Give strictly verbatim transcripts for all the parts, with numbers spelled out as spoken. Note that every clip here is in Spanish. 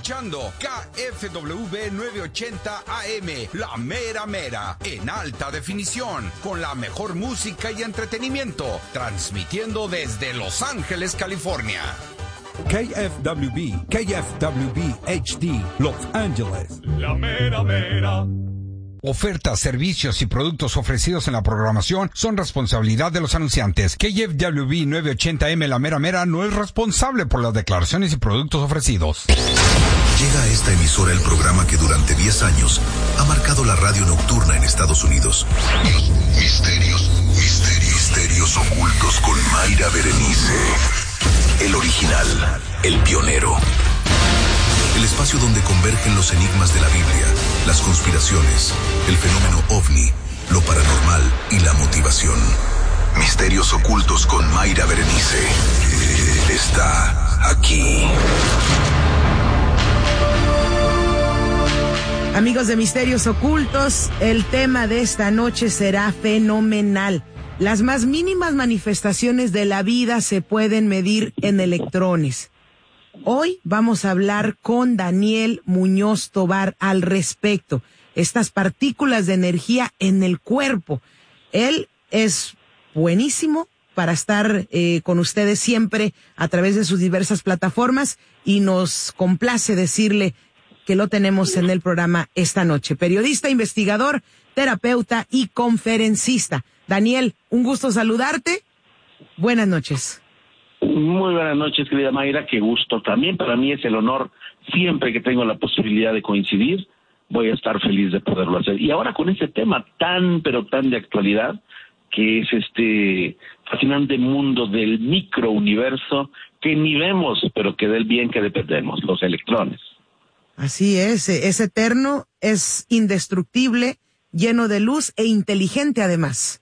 Escuchando K F W novecientos ochenta A M, La Mera Mera, en alta definición, con la mejor música y entretenimiento, transmitiendo desde Los Ángeles, California. K F W B, K F W B H D, Los Ángeles. La Mera Mera. Ofertas, servicios y productos ofrecidos en la programación son responsabilidad de los anunciantes. K F W B novecientos ochenta A M La Mera Mera no es responsable por las declaraciones y productos ofrecidos. Llega a esta emisora el programa que durante diez años ha marcado la radio nocturna en Estados Unidos. Misterios, misterios, misterios ocultos con Mayra Berenice. El original, el pionero. El espacio donde convergen los enigmas de la Biblia, las conspiraciones, el fenómeno ovni, lo paranormal y la motivación. Misterios ocultos con Mayra Berenice. Está aquí. Amigos de Misterios Ocultos, el tema de esta noche será fenomenal. Las más mínimas manifestaciones de la vida se pueden medir en electrones. Hoy vamos a hablar con Daniel Muñoz Tovar al respecto. Estas partículas de energía en el cuerpo. Él es buenísimo para estar eh, con ustedes siempre a través de sus diversas plataformas y nos complace decirle que lo tenemos en el programa esta noche. Periodista, investigador, terapeuta y conferencista. Daniel, un gusto saludarte. Buenas noches. Muy buenas noches, querida Mayra, qué gusto. También para mí es el honor, siempre que tengo la posibilidad de coincidir, voy a estar feliz de poderlo hacer. Y ahora con este tema tan, pero tan de actualidad, que es este fascinante mundo del microuniverso que ni vemos, pero que del bien que dependemos, los electrones. Así es, es eterno, es indestructible, lleno de luz e inteligente además.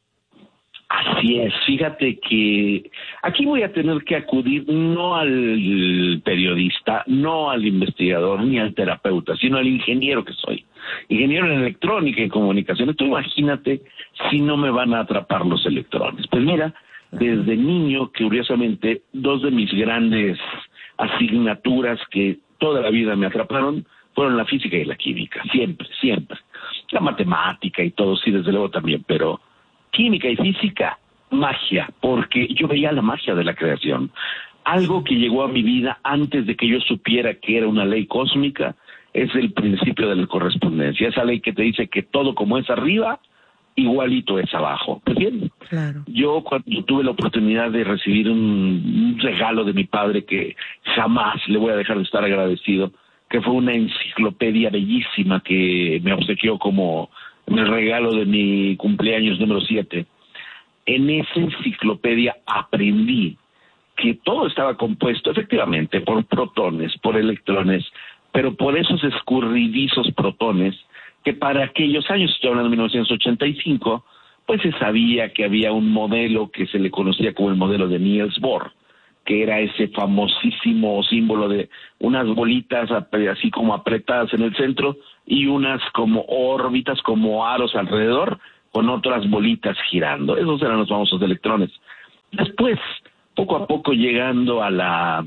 Así es, fíjate que aquí voy a tener que acudir no al periodista, no al investigador, ni al terapeuta, sino al ingeniero que soy. Ingeniero en electrónica y comunicaciones. Tú imagínate si no me van a atrapar los electrones. Pues mira, desde niño, curiosamente, dos de mis grandes asignaturas que toda la vida me atraparon fueron la física y la química, siempre, siempre. La matemática y todo, sí, desde luego también, pero química y física, magia, porque yo veía la magia de la creación. Algo que llegó a mi vida antes de que yo supiera que era una ley cósmica, es el principio de la correspondencia, esa ley que te dice que todo como es arriba, igualito es abajo. ¿Pues bien? Claro. Yo cuando tuve la oportunidad de recibir un, un regalo de mi padre que jamás le voy a dejar de estar agradecido, que fue una enciclopedia bellísima que me obsequió como el regalo de mi cumpleaños número siete. En esa enciclopedia aprendí que todo estaba compuesto efectivamente por protones, por electrones, pero por esos escurridizos protones que para aquellos años, estoy hablando de mil novecientos ochenta y cinco, pues se sabía que había un modelo que se le conocía como el modelo de Niels Bohr, que era ese famosísimo símbolo de unas bolitas así como apretadas en el centro y unas como órbitas, como aros alrededor, con otras bolitas girando. Esos eran los famosos electrones. Después, poco a poco, llegando a la,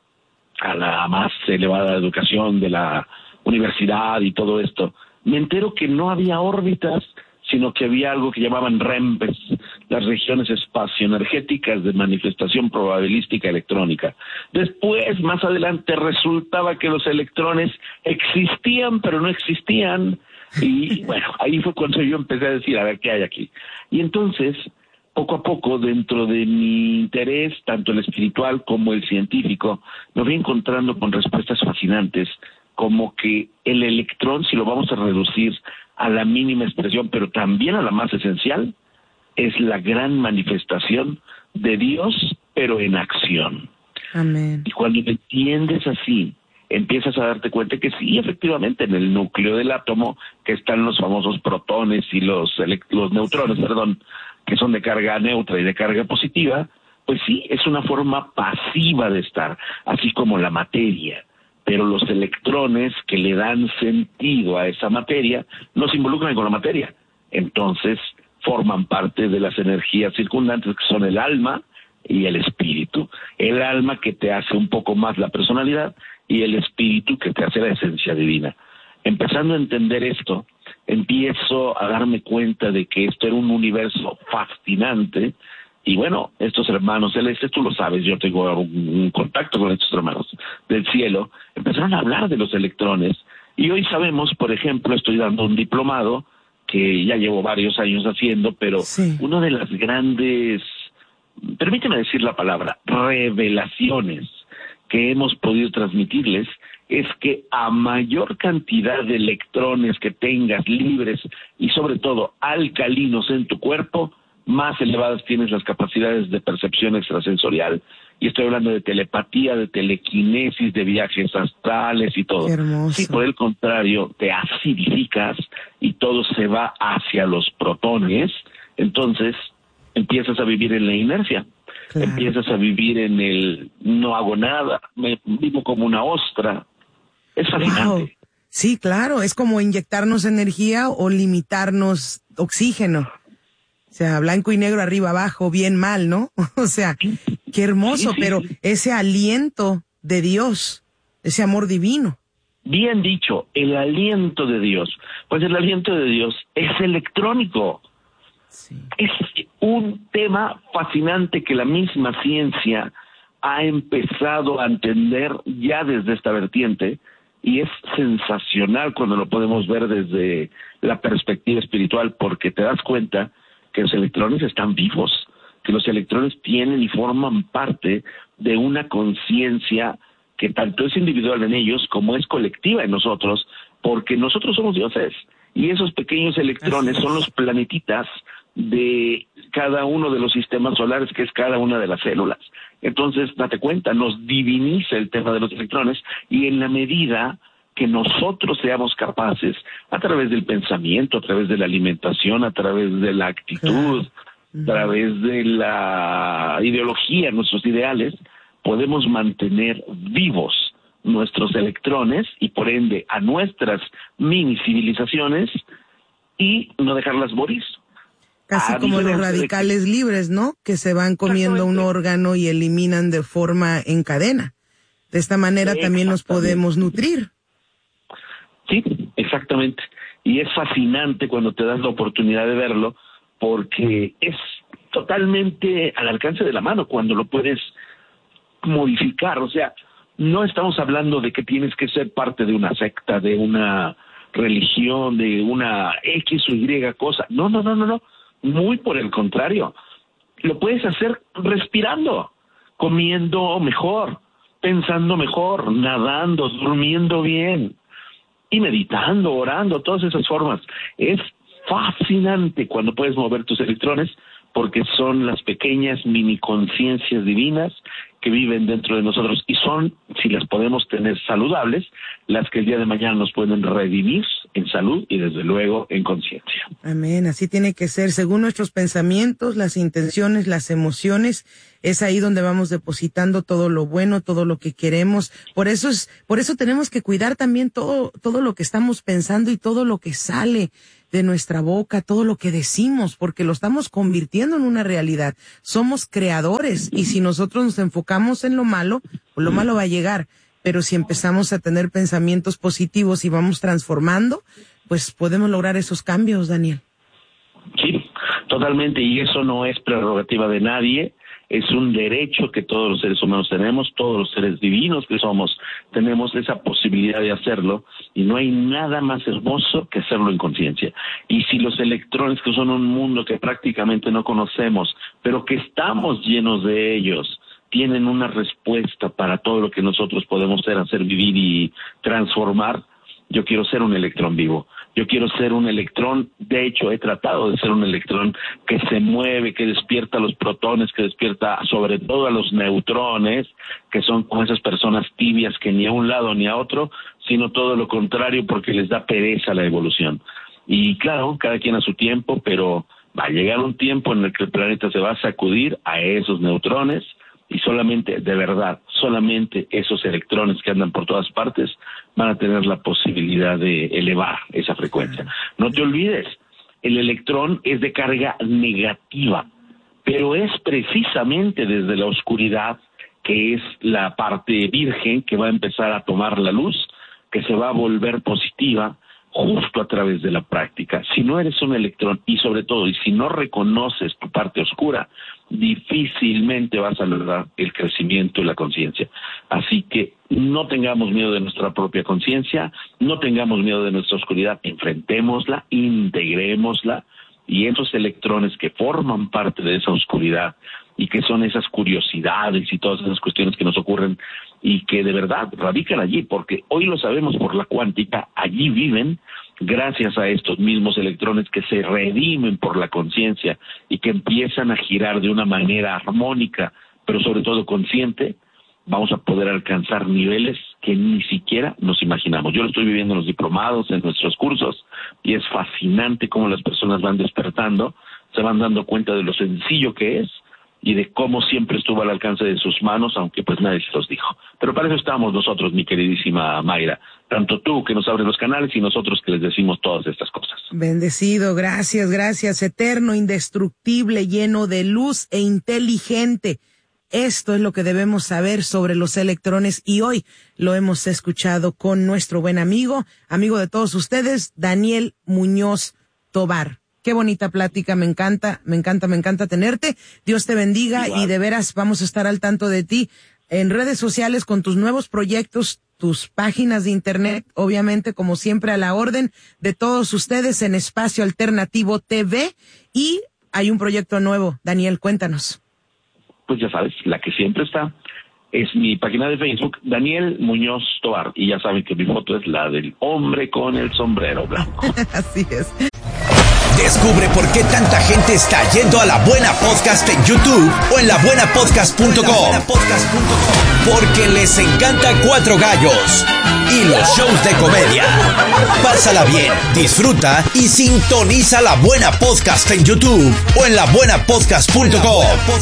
a la más elevada educación de la universidad y todo esto, me entero que no había órbitas, sino que había algo que llamaban R E M Pes, las regiones espacioenergéticas de manifestación probabilística electrónica. Después, más adelante, resultaba que los electrones existían, pero no existían, y bueno, ahí fue cuando yo empecé a decir, a ver, ¿qué hay aquí? Y entonces, poco a poco, dentro de mi interés, tanto el espiritual como el científico, me fui encontrando con respuestas fascinantes, como que el electrón, si lo vamos a reducir a la mínima expresión, pero también a la más esencial, es la gran manifestación de Dios, pero en acción. Amén. Y cuando lo entiendes así, empiezas a darte cuenta que sí, efectivamente, en el núcleo del átomo, que están los famosos protones y los, los neutrones, perdón, que son de carga neutra y de carga positiva, pues sí, es una forma pasiva de estar, así como la materia. Pero los electrones que le dan sentido a esa materia no se involucran con la materia. Entonces forman parte de las energías circundantes que son el alma y el espíritu. El alma que te hace un poco más la personalidad y el espíritu que te hace la esencia divina. Empezando a entender esto, empiezo a darme cuenta de que esto era un universo fascinante. Y bueno, estos hermanos celestes, tú lo sabes, yo tengo un, un contacto con estos hermanos del cielo, empezaron a hablar de los electrones. Y hoy sabemos, por ejemplo, estoy dando un diplomado que ya llevo varios años haciendo, pero sí. Una de las grandes, permíteme decir la palabra, revelaciones que hemos podido transmitirles es que a mayor cantidad de electrones que tengas libres y sobre todo alcalinos en tu cuerpo, más elevadas tienes las capacidades de percepción extrasensorial. Y estoy hablando de telepatía, de telequinesis, de viajes astrales y todo. Qué hermoso. Si por el contrario te acidificas y todo se va hacia los protones, entonces empiezas a vivir en la inercia. Claro. Empiezas a vivir en el no hago nada, me vivo como una ostra. Es fascinante. Wow. Sí, claro, es como inyectarnos energía o limitarnos oxígeno. O sea, blanco y negro, arriba, abajo, bien, mal, ¿no? O sea, qué hermoso, sí, sí, pero sí. Ese aliento de Dios, ese amor divino. Bien dicho, el aliento de Dios. Pues el aliento de Dios es electrónico. Sí. Es un tema fascinante que la misma ciencia ha empezado a entender ya desde esta vertiente, y es sensacional cuando lo podemos ver desde la perspectiva espiritual, porque te das cuenta que los electrones están vivos, que los electrones tienen y forman parte de una conciencia que tanto es individual en ellos como es colectiva en nosotros, porque nosotros somos dioses, y esos pequeños electrones son los planetitas de cada uno de los sistemas solares, que es cada una de las células. Entonces, date cuenta, nos diviniza el tema de los electrones, y en la medida que nosotros seamos capaces, a través del pensamiento, a través de la alimentación, a través de la actitud, a través de la ideología, nuestros ideales, podemos mantener vivos nuestros electrones y por ende a nuestras mini civilizaciones y no dejarlas morir. Casi a como los radicales que... libres, ¿no? Que se van comiendo un órgano y eliminan de forma en cadena. De esta manera también nos podemos nutrir. Sí, exactamente. Y es fascinante cuando te das la oportunidad de verlo, porque es totalmente al alcance de la mano cuando lo puedes modificar. O sea, no estamos hablando de que tienes que ser parte de una secta, de una religión, de una X o Y cosa. No, no, no, no, no. Muy por el contrario. Lo puedes hacer respirando, comiendo mejor, pensando mejor, nadando, durmiendo bien y meditando, orando, todas esas formas. Es fascinante cuando puedes mover tus electrones, porque son las pequeñas mini conciencias divinas que viven dentro de nosotros y son, si las podemos tener saludables, las que el día de mañana nos pueden redimir en salud y desde luego en conciencia. Amén, así tiene que ser, según nuestros pensamientos, las intenciones, las emociones, es ahí donde vamos depositando todo lo bueno, todo lo que queremos. Por eso es, por eso tenemos que cuidar también todo, todo lo que estamos pensando y todo lo que sale de nuestra boca, todo lo que decimos, porque lo estamos convirtiendo en una realidad. Somos creadores y si nosotros nos enfocamos en lo malo, pues lo malo va a llegar. Pero si empezamos a tener pensamientos positivos y vamos transformando, pues podemos lograr esos cambios, Daniel. Sí, totalmente, y eso no es prerrogativa de nadie. Es un derecho que todos los seres humanos tenemos, todos los seres divinos que somos, tenemos esa posibilidad de hacerlo, y no hay nada más hermoso que hacerlo en conciencia. Y si los electrones, que son un mundo que prácticamente no conocemos, pero que estamos llenos de ellos, tienen una respuesta para todo lo que nosotros podemos ser, hacer, vivir y transformar, yo quiero ser un electrón vivo. Yo quiero ser un electrón, de hecho he tratado de ser un electrón que se mueve, que despierta a los protones, que despierta sobre todo a los neutrones, que son como esas personas tibias que ni a un lado ni a otro, sino todo lo contrario porque les da pereza la evolución. Y claro, cada quien a su tiempo, pero va a llegar un tiempo en el que el planeta se va a sacudir a esos neutrones y solamente, de verdad, solamente esos electrones que andan por todas partes van a tener la posibilidad de elevar esa frecuencia. No te olvides, el electrón es de carga negativa, pero es precisamente desde la oscuridad que es la parte virgen que va a empezar a tomar la luz, que se va a volver positiva justo a través de la práctica. Si no eres un electrón y sobre todo, y si no reconoces tu parte oscura, difícilmente vas a lograr el crecimiento y la conciencia. Así que no tengamos miedo de nuestra propia conciencia, no tengamos miedo de nuestra oscuridad, enfrentémosla, integrémosla, y esos electrones que forman parte de esa oscuridad y que son esas curiosidades y todas esas cuestiones que nos ocurren y que de verdad radican allí, porque hoy lo sabemos por la cuántica, allí viven gracias a estos mismos electrones que se redimen por la conciencia y que empiezan a girar de una manera armónica, pero sobre todo consciente. Vamos a poder alcanzar niveles que ni siquiera nos imaginamos. Yo lo estoy viviendo en los diplomados, en nuestros cursos, y es fascinante cómo las personas van despertando, se van dando cuenta de lo sencillo que es y de cómo siempre estuvo al alcance de sus manos, aunque pues nadie se los dijo. Pero para eso estamos nosotros, mi queridísima Mayra, tanto tú que nos abres los canales y nosotros que les decimos todas estas cosas. Bendecido, gracias, gracias, eterno, indestructible, lleno de luz e inteligente. Esto es lo que debemos saber sobre los electrones y hoy lo hemos escuchado con nuestro buen amigo, amigo de todos ustedes, Daniel Muñoz Tovar. Qué bonita plática, me encanta, me encanta, me encanta tenerte. Dios te bendiga. Igual. Y de veras vamos a estar al tanto de ti en redes sociales con tus nuevos proyectos, tus páginas de internet, obviamente como siempre a la orden de todos ustedes en Espacio Alternativo T V. Y hay un proyecto nuevo, Daniel, cuéntanos. Pues ya sabes, la que siempre está es mi página de Facebook, Daniel Muñoz Tovar, y ya saben que mi foto es la del hombre con el sombrero blanco. Así es. Descubre por qué tanta gente está yendo a La Buena Podcast en YouTube o en la buena podcast punto com. Porque les encanta Cuatro Gallos y los shows de comedia. Pásala bien, disfruta y sintoniza La Buena Podcast en YouTube o en la buena podcast punto com.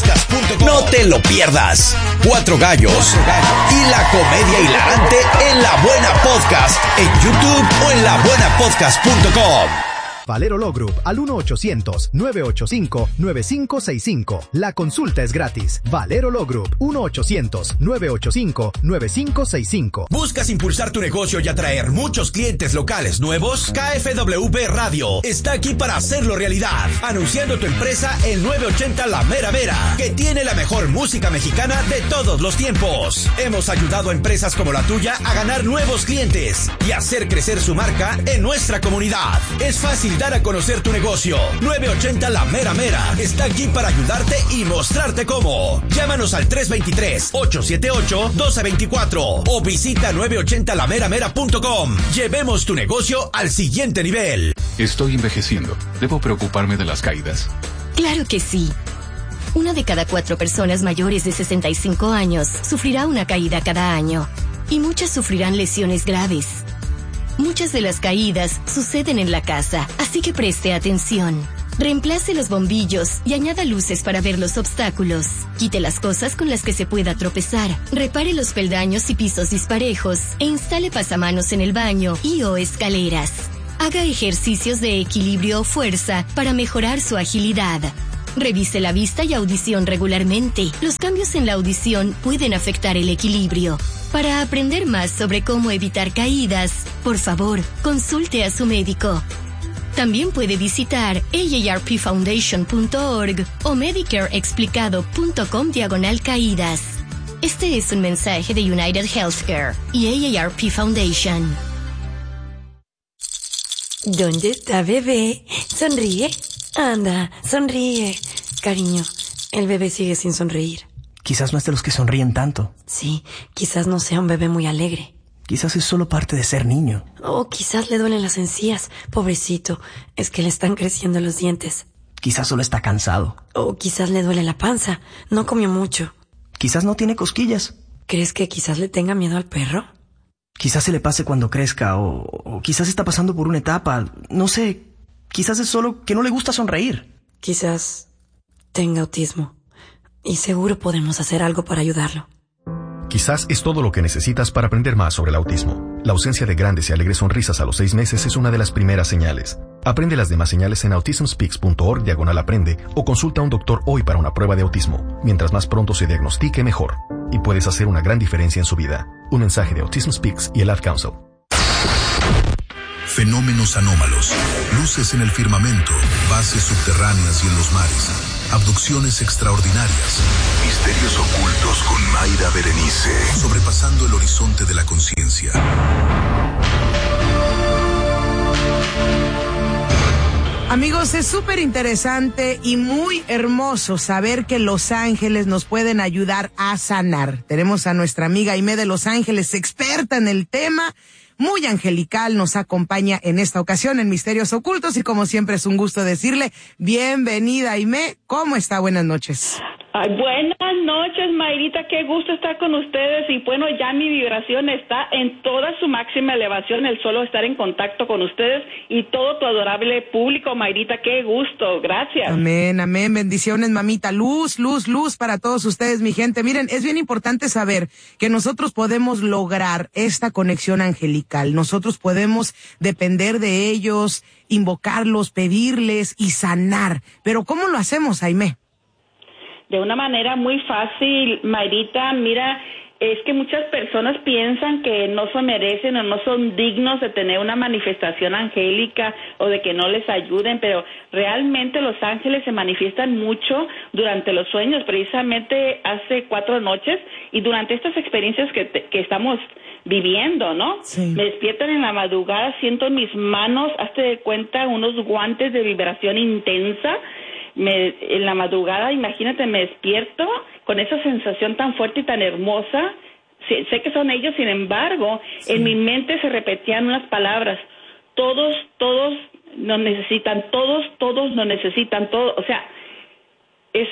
No te lo pierdas. Cuatro Gallos y la comedia hilarante en La Buena Podcast en YouTube o en la buena podcast punto com. Valero Law Group al uno ochocientos, nueve ocho cinco, nueve cinco seis cinco. La consulta es gratis. Valero Law Group uno ochocientos, nueve ocho cinco, nueve cinco seis cinco. ¿Buscas impulsar tu negocio y atraer muchos clientes locales nuevos? K F W B Radio está aquí para hacerlo realidad. Anunciando tu empresa en nueve ochenta La Mera Mera, que tiene la mejor música mexicana de todos los tiempos. Hemos ayudado a empresas como la tuya a ganar nuevos clientes y hacer crecer su marca en nuestra comunidad. Es fácil dar a conocer tu negocio. nueve ochenta La Mera Mera está aquí para ayudarte y mostrarte cómo. Llámanos al tres dos tres, ocho siete ocho, uno dos dos cuatro o visita nueve ochenta la mera mera punto com. Llevemos tu negocio al siguiente nivel. Estoy envejeciendo. ¿Debo preocuparme de las caídas? Claro que sí. Una de cada cuatro personas mayores de sesenta y cinco años sufrirá una caída cada año. Y muchas sufrirán lesiones graves. Muchas de las caídas suceden en la casa, así que preste atención. Reemplace los bombillos y añada luces para ver los obstáculos. Quite las cosas con las que se pueda tropezar. Repare los peldaños y pisos disparejos e instale pasamanos en el baño y o escaleras. Haga ejercicios de equilibrio o fuerza para mejorar su agilidad. Revise la vista y audición regularmente. Los cambios en la audición pueden afectar el equilibrio. Para aprender más sobre cómo evitar caídas, por favor, consulte a su médico. También puede visitar A A R P foundation punto org o medicareexplicado punto com diagonal caídas. Este es un mensaje de United Healthcare y A A R P Foundation. ¿Dónde está bebé? Sonríe. Anda, sonríe. Cariño, el bebé sigue sin sonreír. Quizás no es de los que sonríen tanto. Sí, quizás no sea un bebé muy alegre. Quizás es solo parte de ser niño. O quizás le duelen las encías. Pobrecito, es que le están creciendo los dientes. Quizás solo está cansado. O quizás le duele la panza. No comió mucho. Quizás no tiene cosquillas. ¿Crees que quizás le tenga miedo al perro? Quizás se le pase cuando crezca o, o quizás está pasando por una etapa. No sé, quizás es solo que no le gusta sonreír. Quizás tenga autismo. Y seguro podemos hacer algo para ayudarlo. Quizás es todo lo que necesitas para aprender más sobre el autismo. La ausencia de grandes y alegres sonrisas a los seis meses es una de las primeras señales. Aprende las demás señales en autism speaks punto org diagonal aprende o consulta a un doctor hoy para una prueba de autismo. Mientras más pronto se diagnostique, mejor. y puedes hacer una gran diferencia en su vida. Un mensaje de Autism Speaks y el Ad Council. Fenómenos anómalos, luces en el firmamento, bases subterráneas y en los mares, abducciones extraordinarias, misterios ocultos con Mayra Berenice, sobrepasando el horizonte de la conciencia. Amigos, es súper interesante y muy hermoso saber que los ángeles nos pueden ayudar a sanar. Tenemos a nuestra amiga Aimé de Los Ángeles, experta en el tema, muy angelical, nos acompaña en esta ocasión en Misterios Ocultos y como siempre es un gusto decirle bienvenida, Aimé. ¿Cómo está? Buenas noches. Ay, buenas noches, Mayrita, qué gusto estar con ustedes y bueno, ya mi vibración está en toda su máxima elevación, el solo estar en contacto con ustedes y todo tu adorable público, Mayrita, qué gusto, gracias. Amén, amén, bendiciones, mamita, luz, luz, luz para todos ustedes, mi gente. Miren, es bien importante saber que nosotros podemos lograr esta conexión angelical, nosotros podemos depender de ellos, invocarlos, pedirles y sanar, pero ¿cómo lo hacemos, Aimé? De una manera muy fácil, Mayrita, mira, es que muchas personas piensan que no se merecen o no son dignos de tener una manifestación angélica o de que no les ayuden, pero realmente los ángeles se manifiestan mucho durante los sueños, precisamente hace cuatro noches y durante estas experiencias que, te, que estamos viviendo, ¿no? Sí. Me despiertan en la madrugada, siento en mis manos, hazte de cuenta, unos guantes de vibración intensa. Me, en la madrugada, imagínate, me despierto con esa sensación tan fuerte y tan hermosa. Sé, sé que son ellos, sin embargo, sí. En mi mente se repetían unas palabras. Todos, todos nos necesitan, todos, todos nos necesitan, todos. O sea, es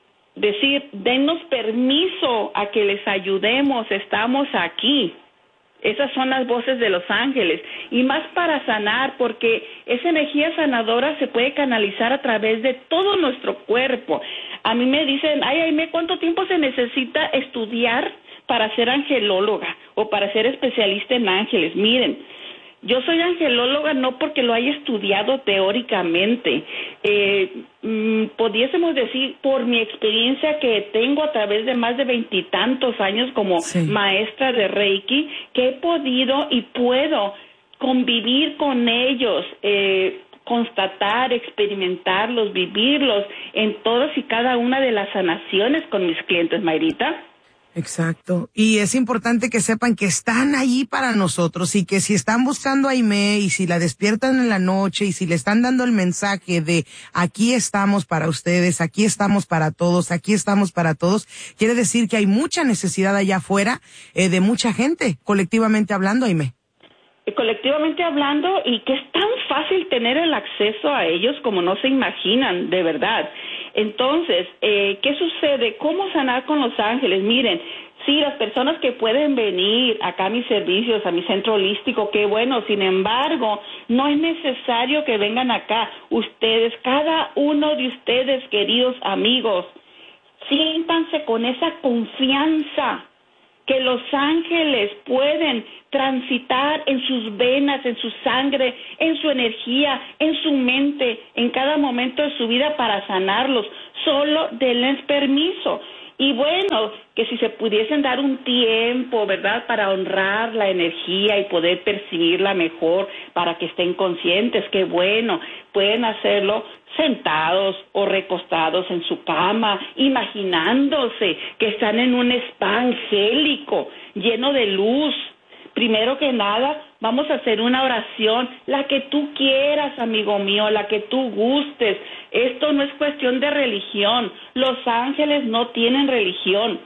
decir, dennos permiso a que les ayudemos, estamos aquí. Esas son las voces de los ángeles, y más para sanar, porque esa energía sanadora se puede canalizar a través de todo nuestro cuerpo. A mí me dicen, ay, Aimé, ¿cuánto tiempo se necesita estudiar para ser angelóloga o para ser especialista en ángeles? Miren, yo soy angelóloga no porque lo haya estudiado teóricamente, eh, mmm, pudiésemos decir por mi experiencia que tengo a través de más de veintitantos años como sí. maestra de Reiki, que he podido y puedo convivir con ellos, eh, constatar, experimentarlos, vivirlos en todas y cada una de las sanaciones con mis clientes, Mayrita. Exacto. Y es importante que sepan que están ahí para nosotros y que si están buscando a Aimé y si la despiertan en la noche y si le están dando el mensaje de aquí estamos para ustedes, aquí estamos para todos, aquí estamos para todos, quiere decir que hay mucha necesidad allá afuera eh, de mucha gente, colectivamente hablando, Aimé. Colectivamente hablando, y que es tan fácil tener el acceso a ellos como no se imaginan, de verdad. Entonces, eh, ¿qué sucede? ¿Cómo sanar con los ángeles? Miren, sí, las personas que pueden venir acá a mis servicios, a mi centro holístico, qué bueno, sin embargo, no es necesario que vengan acá. Ustedes, cada uno de ustedes, queridos amigos, siéntanse con esa confianza que los ángeles pueden transitar en sus venas, en su sangre, en su energía, en su mente, en cada momento de su vida para sanarlos. Solo denles permiso. Y bueno, que si se pudiesen dar un tiempo, ¿verdad?, para honrar la energía y poder percibirla mejor, para que estén conscientes, qué bueno, pueden hacerlo sentados o recostados en su cama, imaginándose que están en un spa angélico, lleno de luz. Primero que nada, vamos a hacer una oración, la que tú quieras, amigo mío, la que tú gustes. Esto no es cuestión de religión. Los ángeles no tienen religión.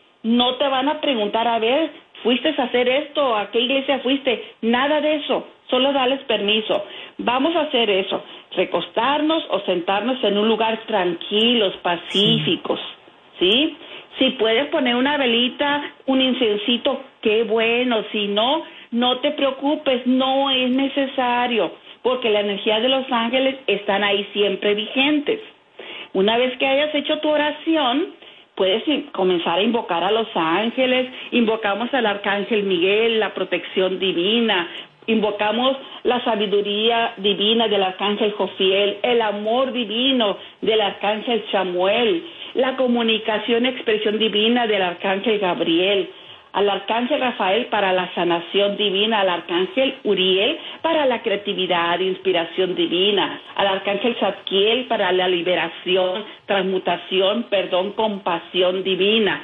No te van a preguntar, a ver, ¿fuiste a hacer esto? ¿A qué iglesia fuiste? Nada de eso. Solo dales permiso. Vamos a hacer eso. Recostarnos o sentarnos en un lugar tranquilos, pacíficos, ¿sí? Si puedes poner una velita, un incensito, qué bueno. Si no, no te preocupes, no es necesario, porque la energía de los ángeles están ahí siempre vigentes. Una vez que hayas hecho tu oración, puedes comenzar a invocar a los ángeles. Invocamos al arcángel Miguel, la protección divina. Invocamos la sabiduría divina del arcángel Jofiel, el amor divino del arcángel Chamuel. la comunicación, expresión divina del arcángel Gabriel, al arcángel Rafael para la sanación divina, al arcángel Uriel para la creatividad, inspiración divina, al arcángel Zadkiel para la liberación, transmutación, perdón, compasión divina.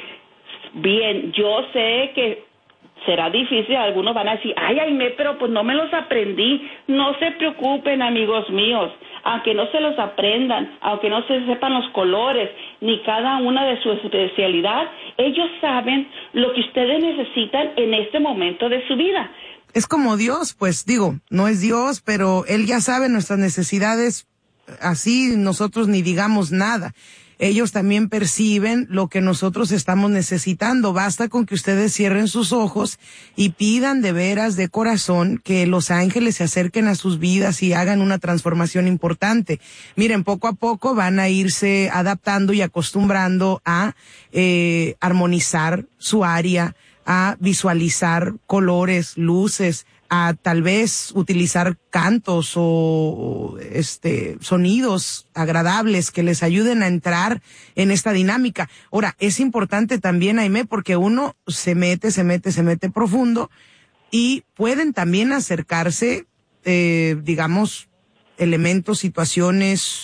Bien, yo sé que será difícil, algunos van a decir, ay, Aimé, pero pues no me los aprendí. No se preocupen, amigos míos, aunque no se los aprendan, aunque no se sepan los colores, ni cada una de su especialidad, ellos saben lo que ustedes necesitan en este momento de su vida. Es como Dios, pues digo, no es Dios, pero Él ya sabe nuestras necesidades, así nosotros ni digamos nada. Ellos también perciben lo que nosotros estamos necesitando. Basta con que ustedes cierren sus ojos y pidan de veras, de corazón, que los ángeles se acerquen a sus vidas y hagan una transformación importante. Miren, poco a poco van a irse adaptando y acostumbrando a eh, armonizar su área, a visualizar colores, luces, a tal vez utilizar cantos o este sonidos agradables que les ayuden a entrar en esta dinámica. Ahora, es importante también, Aimé, porque uno se mete, se mete, se mete profundo y pueden también acercarse, eh, digamos, elementos, situaciones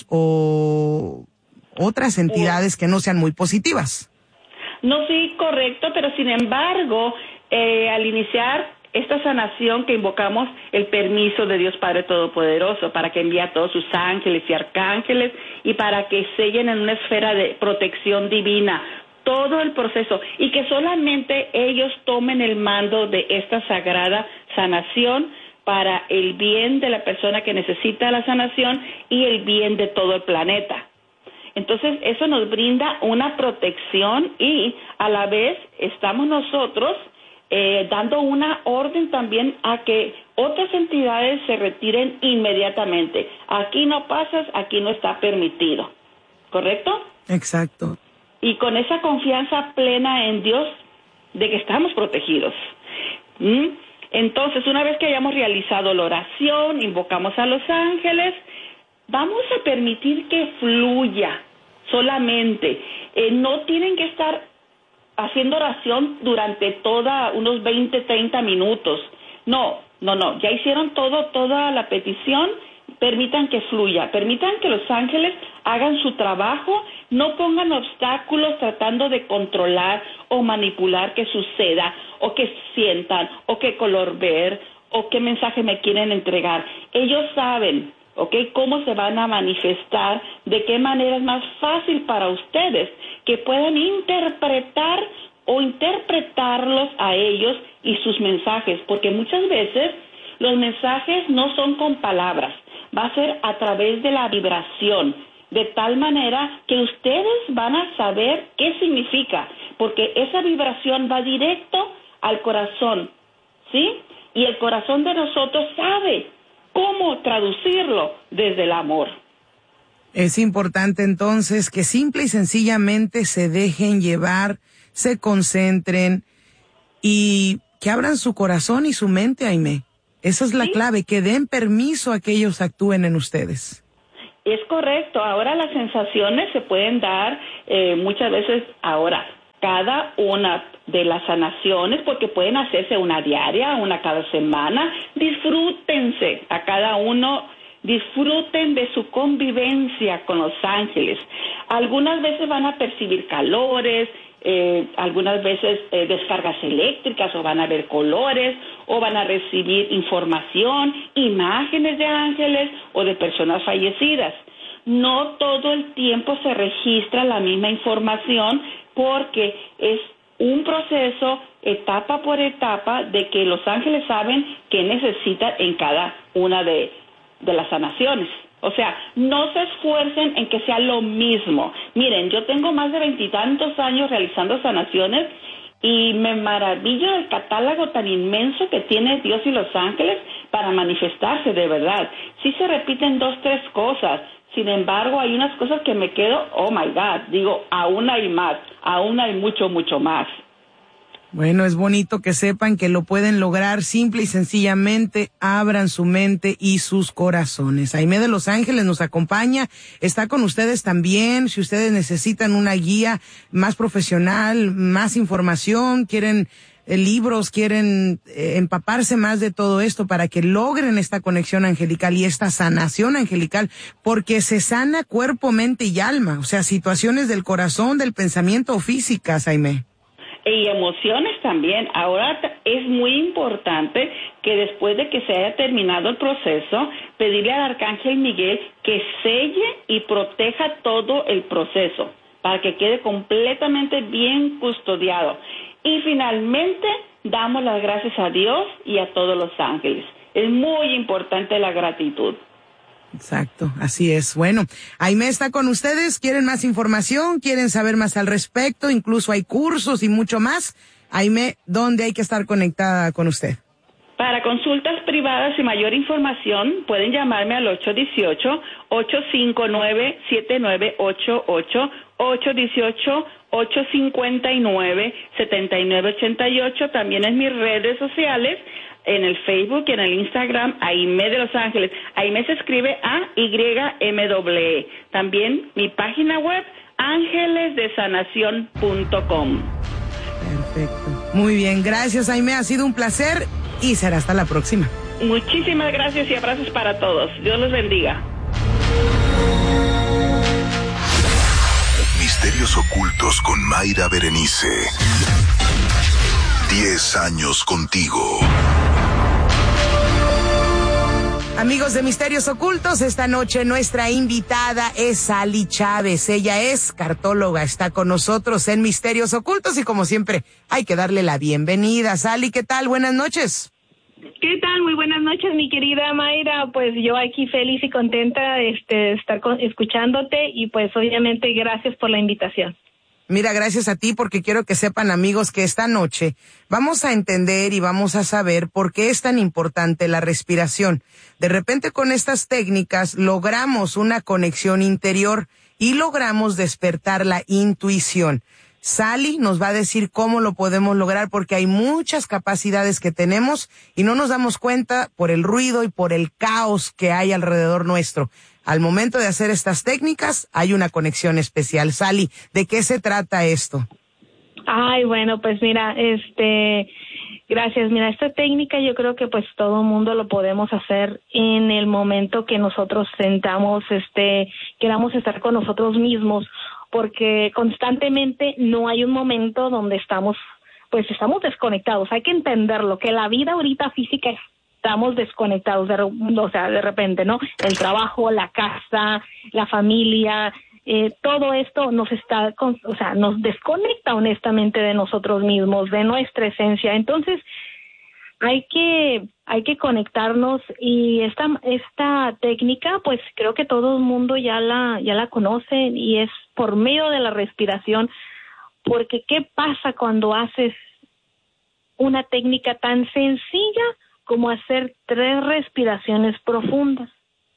o otras entidades que no sean muy positivas. No, sí, correcto, pero sin embargo, eh, al iniciar esta sanación que invocamos el permiso de Dios Padre Todopoderoso para que envíe a todos sus ángeles y arcángeles y para que sellen en una esfera de protección divina todo el proceso y que solamente ellos tomen el mando de esta sagrada sanación para el bien de la persona que necesita la sanación y el bien de todo el planeta. Entonces, eso nos brinda una protección y a la vez estamos nosotros Eh, dando una orden también a que otras entidades se retiren inmediatamente. Aquí no pasas, aquí no está permitido. ¿Correcto? Exacto. Y con esa confianza plena en Dios de que estamos protegidos. ¿Mm? Entonces, una vez que hayamos realizado la oración, invocamos a los ángeles, vamos a permitir que fluya solamente. Eh, no tienen que estar haciendo oración durante toda unos veinte, treinta minutos. No, no, no, ya hicieron todo, toda la petición, permitan que fluya, permitan que los ángeles hagan su trabajo, no pongan obstáculos tratando de controlar o manipular que suceda, o que sientan, o qué color ver, o qué mensaje me quieren entregar. Ellos saben, ¿ok?, cómo se van a manifestar, de qué manera es más fácil para ustedes que puedan interpretar o interpretarlos a ellos y sus mensajes, porque muchas veces los mensajes no son con palabras, va a ser a través de la vibración, de tal manera que ustedes van a saber qué significa, porque esa vibración va directo al corazón, ¿sí? Y el corazón de nosotros sabe cómo traducirlo desde el amor. Es importante entonces que simple y sencillamente se dejen llevar, se concentren y que abran su corazón y su mente, Aimé. Esa es la ¿Sí? clave, que den permiso a que ellos actúen en ustedes. Es correcto. Ahora las sensaciones se pueden dar eh, muchas veces ahora. Cada una de las sanaciones, porque pueden hacerse una diaria, una cada semana. Disfrútense a cada uno, disfruten de su convivencia con los ángeles. Algunas veces van a percibir calores, eh, algunas veces eh, descargas eléctricas, o van a ver colores, o van a recibir información, imágenes de ángeles o de personas fallecidas. No todo el tiempo se registra la misma información, porque es un proceso, etapa por etapa, de que los ángeles saben qué necesitan en cada una de, de las sanaciones. O sea, no se esfuercen en que sea lo mismo. Miren, yo tengo más de veintitantos años realizando sanaciones y me maravillo del catálogo tan inmenso que tiene Dios y los ángeles para manifestarse de verdad. Sí se repiten dos, tres cosas. Sin embargo, hay unas cosas que me quedo, oh my God, digo, aún hay más, aún hay mucho, mucho más. Bueno, es bonito que sepan que lo pueden lograr simple y sencillamente. Abran su mente y sus corazones. Aimé de Los Ángeles nos acompaña, está con ustedes también. Si ustedes necesitan una guía más profesional, más información, quieren eh, libros, quieren eh, empaparse más de todo esto para que logren esta conexión angelical y esta sanación angelical, porque se sana cuerpo, mente y alma. O sea, situaciones del corazón, del pensamiento o físicas, Aimé. Y emociones también. Ahora es muy importante que después de que se haya terminado el proceso, pedirle al Arcángel Miguel que selle y proteja todo el proceso para que quede completamente bien custodiado. Y finalmente damos las gracias a Dios y a todos los ángeles. Es muy importante la gratitud. Exacto, así es. Bueno, Aimé está con ustedes. ¿Quieren más información? ¿Quieren saber más al respecto? Incluso hay cursos y mucho más. Aimé, ¿dónde hay que estar conectada con usted? Para consultas privadas y mayor información, pueden llamarme al ocho uno ocho, ocho cinco nueve, siete nueve ocho ocho, ocho uno ocho, ocho cinco nueve, siete nueve ocho ocho. También en mis redes sociales, en el Facebook y en el Instagram, Aimé de Los Ángeles. Aimé se escribe A Y M E. También mi página web, ángeles de sanación punto com. Perfecto. Muy bien, gracias, Aimé. Ha sido un placer y será hasta la próxima. Muchísimas gracias y abrazos para todos. Dios los bendiga. Misterios ocultos con Mayra Berenice. Diez años contigo. Amigos de Misterios Ocultos, esta noche nuestra invitada es Sally Chávez. Ella es cartóloga, está con nosotros en Misterios Ocultos y como siempre hay que darle la bienvenida. Sally, ¿qué tal? Buenas noches. ¿Qué tal? Muy buenas noches, mi querida Mayra. Pues yo aquí feliz y contenta este, de estar con, escuchándote y pues obviamente gracias por la invitación. Mira, gracias a ti porque quiero que sepan, amigos, que esta noche vamos a entender y vamos a saber por qué es tan importante la respiración. De repente con estas técnicas logramos una conexión interior y logramos despertar la intuición. Sally nos va a decir cómo lo podemos lograr porque hay muchas capacidades que tenemos y no nos damos cuenta por el ruido y por el caos que hay alrededor nuestro. Al momento de hacer estas técnicas hay una conexión especial. Sally, ¿de qué se trata esto? Ay, bueno, pues mira, este, gracias. Mira, esta técnica yo creo que pues todo mundo lo podemos hacer en el momento que nosotros sentamos, este, queramos estar con nosotros mismos, porque constantemente no hay un momento donde estamos, pues estamos desconectados. Hay que entenderlo, que la vida ahorita física es estamos desconectados, de, o sea, de repente, ¿no? El trabajo, la casa, la familia, eh, todo esto nos está, con, o sea, nos desconecta honestamente de nosotros mismos, de nuestra esencia. Entonces, hay que, hay que conectarnos y esta, esta técnica, pues creo que todo el mundo ya la, ya la conoce y es por medio de la respiración, porque ¿qué pasa cuando haces una técnica tan sencilla como hacer tres respiraciones profundas?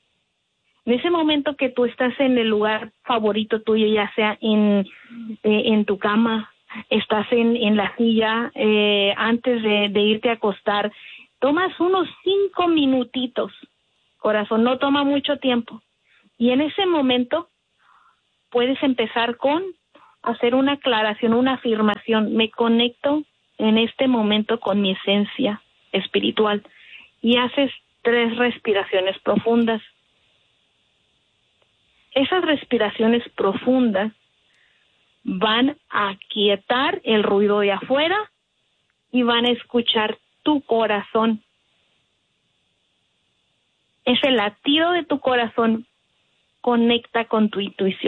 En ese momento que tú estás en el lugar favorito tuyo, ya sea en, eh, en tu cama, estás en, en la silla, eh, antes de, de irte a acostar, tomas unos cinco minutitos, corazón, no toma mucho tiempo. Y en ese momento puedes empezar con hacer una aclaración, una afirmación. Me conecto en este momento con mi esencia espiritual y haces tres respiraciones profundas. Esas respiraciones profundas van a aquietar el ruido de afuera y van a escuchar tu corazón. Ese latido de tu corazón conecta con tu intuición.